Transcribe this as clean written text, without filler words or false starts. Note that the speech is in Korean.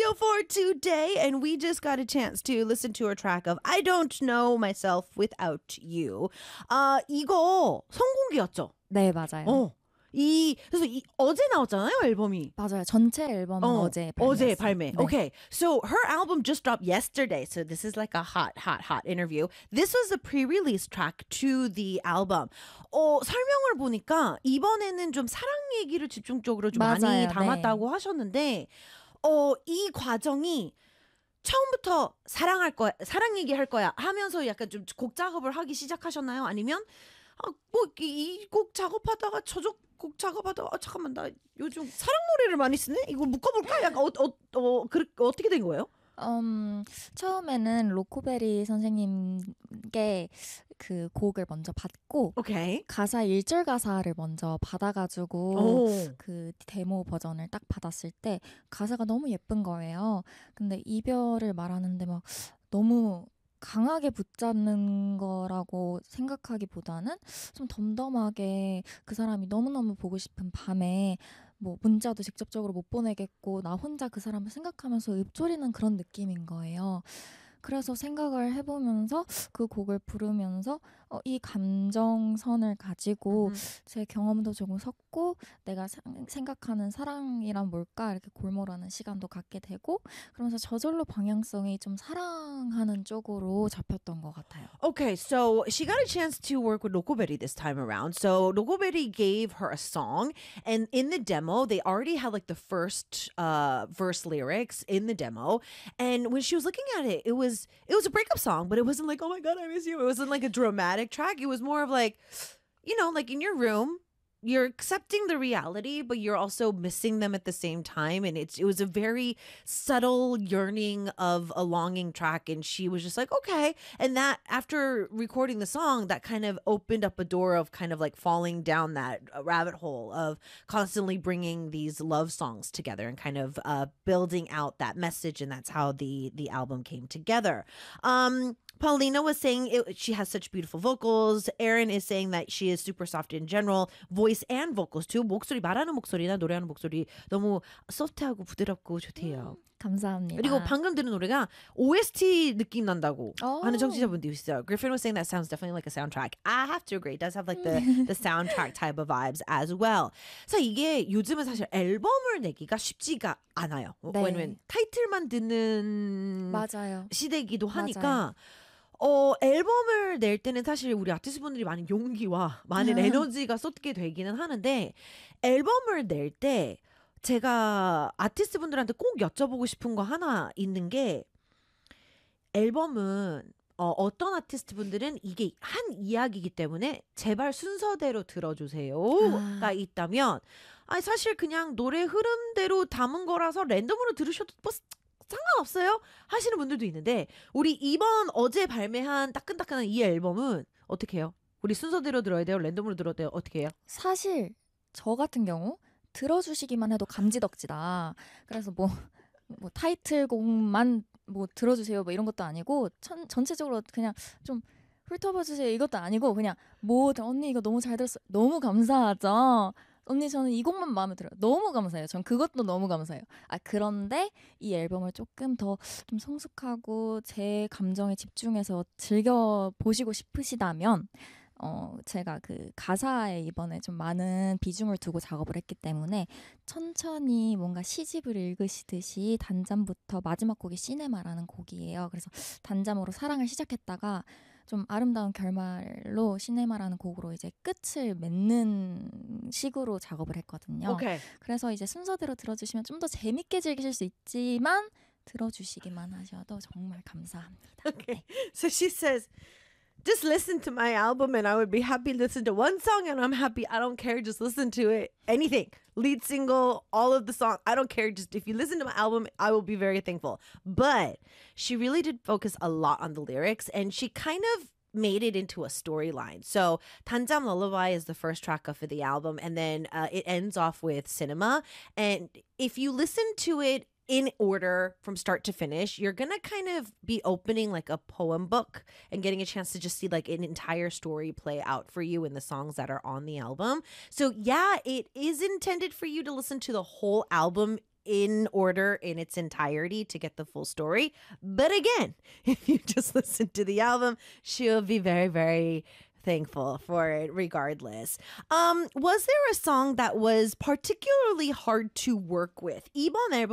radio for today, and we just got a chance to listen to a track of I Don't Know Myself Without You. 이거 성공기였죠? 네, 맞아요. 그래서 어제 나왔잖아요, 앨범이. 맞아요. 전체 앨범은 어제 발매. 네. Okay, so her album just dropped yesterday. So this is like a hot interview. This was a pre-release track to the album. 설명을 보니까 이번에는 좀 사랑 얘기를 집중적으로 좀 많이 맞아요. 담았다고 하셨는데, 이 과정이 처음부터 사랑 얘기할 거야 하면서 약간 좀 곡 작업을 하기 시작하셨나요? 아니면 이 곡 작업하다가 저쪽 곡 작업하다가 잠깐만 나 요즘 사랑 노래를 많이 쓰네? 이거 묶어볼까? 약간 어떻게 된 거예요? 처음에는 로코베리 선생님께 그 곡을 먼저 받고 오케이. 가사 1절 가사를 먼저 받아가지고 그 데모 버전을 딱 받았을 때 가사가 너무 예쁜 거예요. 근데 이별을 말하는데 막 너무 강하게 붙잡는 거라고 생각하기보다는 좀 덤덤하게 그 사람이 너무너무 보고 싶은 밤에 뭐 문자도 직접적으로 못 보내겠고 나 혼자 그 사람을 생각하면서 읊조리는 그런 느낌인 거예요. 그래서 생각을 해보면서 그 곡을 부르면서 이 감정선을 가지고 제 경험도 조금 섞고 내가 생각하는 사랑이란 뭘까 이렇게 골몰하는 시간도 갖게 되고 그러면서 저절로 방향성이 좀 사랑하는 쪽으로 잡혔던 것 같아요. Okay, so she got a chance to work with Lokoberi this time around. So Lokoberi gave her a song, and in the demo, they already had like the first verse lyrics in the demo. And when she was looking at it, it was a breakup song, but it wasn't like, oh my God, I miss you. It wasn't like a dramatic track. It was more of like, like in your room, you're accepting the reality, but you're also missing them at the same time. And it was a very subtle yearning of a longing track. And she was just like, okay. And that after recording the song, that kind of opened up a door of kind of like falling down that rabbit hole of constantly bringing these love songs together and kind of building out that message. And that's how the album came together. Paulina was saying she has such beautiful vocals. Erin is saying that she is super soft in general, voice and vocals too. 목소리 말하는 목소리나 노래하는 목소리 너무 소프트하고 부드럽고 좋대요. 감사합니다. 그리고 방금 들은 노래가 OST 느낌 난다고 하는 청취자분도 있어요. Griffin was saying that sounds definitely like a soundtrack. I have to agree. It does have like the soundtrack type of vibes as well. 그래서 이게 요즘은 사실 앨범을 내기가 쉽지가 않아요. 네. 왜냐면 타이틀만 듣는 맞아요. 시대이기도 하니까 맞아요. 앨범을 낼 때는 사실 우리 아티스트분들이 많은 용기와 많은 에너지가 쏟게 되기는 하는데 앨범을 낼 때 제가 아티스트분들한테 꼭 여쭤보고 싶은 거 하나 있는 게 앨범은 어떤 아티스트분들은 이게 한 이야기이기 때문에 제발 순서대로 들어주세요가 있다면 아니 사실 그냥 노래 흐름대로 담은 거라서 랜덤으로 들으셔도 뭐 상관없어요 하시는 분들도 있는데 우리 이번 어제 발매한 따끈따끈한 이 앨범은 어떻게 해요? 우리 순서대로 들어야 돼요? 랜덤으로 들어야 돼요? 어떻게 해요? 사실 저 같은 경우 들어주시기만 해도 감지덕지다. 그래서 뭐 타이틀곡만 뭐 들어주세요 뭐 이런 것도 아니고 전체적으로 그냥 좀 훑어봐주세요 이것도 아니고 그냥 언니 이거 너무 잘 들었어요. 너무 감사하죠. 언니 저는 이 곡만 마음에 들어요. 너무 감사해요. 전 그것도 너무 감사해요. 그런데 이 앨범을 조금 더 좀 성숙하고 제 감정에 집중해서 즐겨보시고 싶으시다면 제가 그 가사에 이번에 좀 많은 비중을 두고 작업을 했기 때문에 천천히 뭔가 시집을 읽으시듯이 단잠부터 마지막 곡이 시네마라는 곡이에요. 그래서 단잠으로 사랑을 시작했다가 좀 아름다운 결말로 시네마라는 곡으로 이제 끝을 맺는 식으로 작업을 했거든요. Okay. 그래서 이제 순서대로 들어주시면 좀 더 재밌게 즐기실 수 있지만 들어주시기만 하셔도 정말 감사합니다. Okay. So she says just listen to my album and I would be happy to listen to one song and I'm happy. I don't care. Just listen to it. Anything. Lead single, all of the song. I don't care. Just if you listen to my album, I will be very thankful. But she really did focus a lot on the lyrics and she kind of made it into a storyline. So Tanjam Lullaby is the first track off of the album and then it ends off with Cinema. And if you listen to it in order from start to finish, you're gonna kind of be opening like a poem book and getting a chance to just see like an entire story play out for you in the songs that are on the album. So yeah, it is intended for you to listen to the whole album in order in its entirety to get the full story. But again, if you just listen to the album, she'll be very, very thankful for it regardless. Was there a song that was particularly hard to work with? 이번 앨범